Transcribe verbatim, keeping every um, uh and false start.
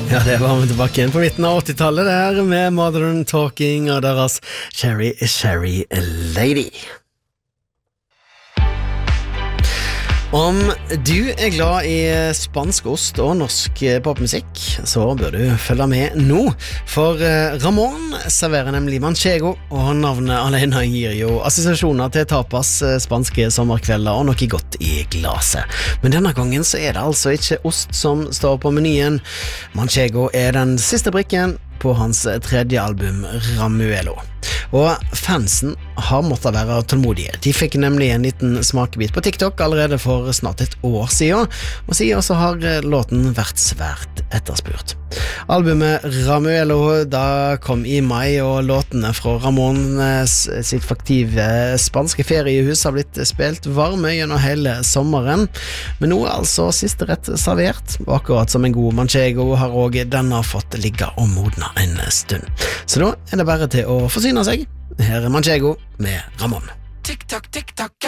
Ja, det var vi tilbake igjen på midten av åttitallet der med Modern Talking og deres Cherry Cherry Lady. Om du er glad i spansk ost og norsk popmusikk, så bør du følge med nå, for Ramón serverer nemlig manchego, og navnet alene gir jo assosiasjoner til tapas, spanske sommerkvelder og noe godt i glaset. Men denne gangen så er det altså ikke ost som står på menyen. Manchego er den siste brikken på hans tredje album Ramuelo. Og fansen har måttet være tålmodige. De fikk nemlig en liten smakebit på TikTok allerede for snart et år siden, og siden så har låten vært svært etterspurt. Albumet Ramuelo da kom i mai, og låtene fra Ramón sitt faktive spanske feriehus har blitt spilt varme gjennom hele sommeren. Men nå er altså siste rett servert, og akkurat som en god manchego har også denne fått ligge og modne en stund. Så da er det bare til å forsyne seg. Her er manchego med Ramón. Tick-tock, tick-tock.